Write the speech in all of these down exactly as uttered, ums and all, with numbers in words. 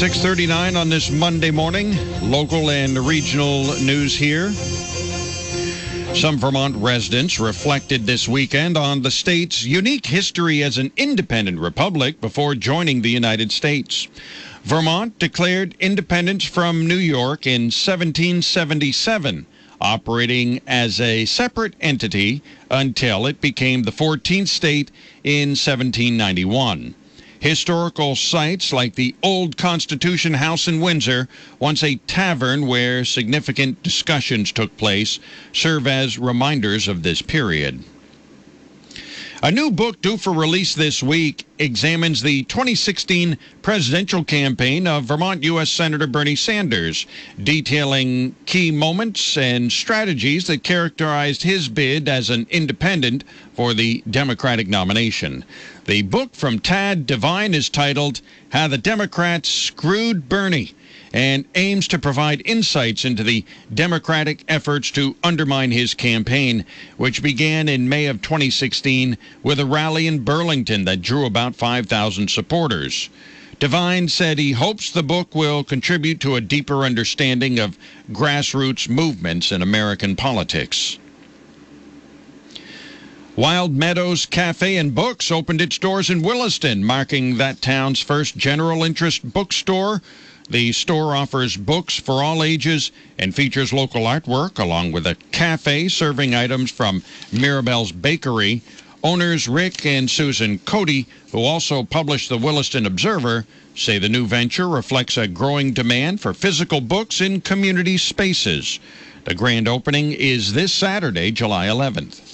six thirty-nine on this Monday morning. Local and regional news here. Some Vermont residents reflected this weekend on the state's unique history as an independent republic before joining the United States. Vermont declared independence from New York in seventeen seventy-seven, operating as a separate entity until it became the fourteenth state in seventeen ninety-one. Historical sites like the Old Constitution House in Windsor, once a tavern where significant discussions took place, serve as reminders of this period. A new book due for release this week examines the twenty sixteen presidential campaign of Vermont U S Senator Bernie Sanders, detailing key moments and strategies that characterized his bid as an independent for the Democratic nomination. The book from Tad Devine is titled How the Democrats Screwed Bernie, and aims to provide insights into the Democratic efforts to undermine his campaign, which began in May of twenty sixteen with a rally in Burlington that drew about five thousand supporters. Devine said he hopes the book will contribute to a deeper understanding of grassroots movements in American politics. Wild Meadows Cafe and Books opened its doors in Williston, marking that town's first general interest bookstore. The store offers books for all ages and features local artwork, along with a cafe serving items from Mirabelle's Bakery. Owners Rick and Susan Cody, who also publish the Williston Observer, say the new venture reflects a growing demand for physical books in community spaces. The grand opening is this Saturday, July eleventh.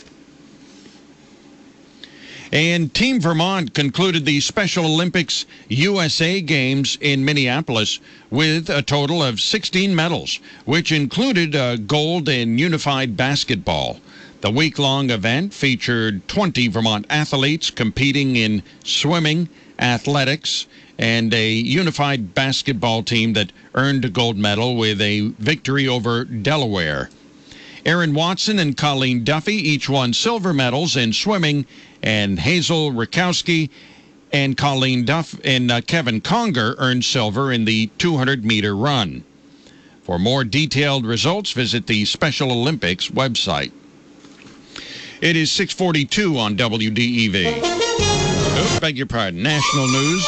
And Team Vermont concluded the Special Olympics U S A Games in Minneapolis with a total of sixteen medals, which included uh, gold in unified basketball. The week-long event featured twenty Vermont athletes competing in swimming, athletics, and a unified basketball team that earned a gold medal with a victory over Delaware. Aaron Watson and Colleen Duffy each won silver medals in swimming, and Hazel Rakowski and Colleen Duff and uh, Kevin Conger earned silver in the two hundred meter run. For more detailed results, visit the Special Olympics website. It is six forty-two on W D E V. Oh, beg your pardon. National news.